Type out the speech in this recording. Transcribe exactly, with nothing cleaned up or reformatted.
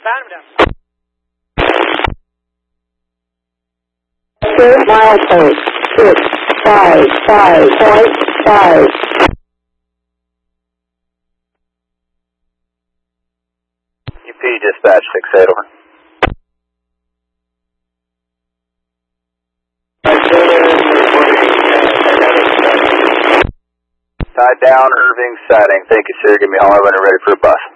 Found him down. Third milepost, six, five, five, point five. U P dispatch, six eight, over. Tied down, Irving sighting. Thank you, sir. Give me a holler when you're ready for a bus.